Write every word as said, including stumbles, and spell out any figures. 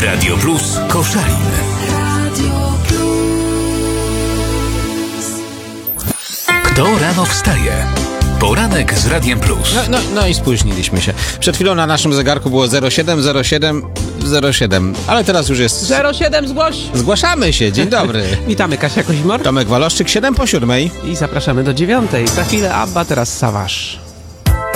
Radio Plus Koszalin. Kto rano wstaje? Poranek z Radiem Plus. No, no, no i spóźniliśmy się. Przed chwilą na naszym zegarku było zero siedem zero siedem zero siedem, ale teraz już jest... zero siedem zgłoś! Zgłaszamy się, dzień dobry. Witamy, Kasia Kozimor. Tomek Waloszczyk, siedem po siódmej. I zapraszamy do dziewiątej. Za chwilę Abba, teraz Savage.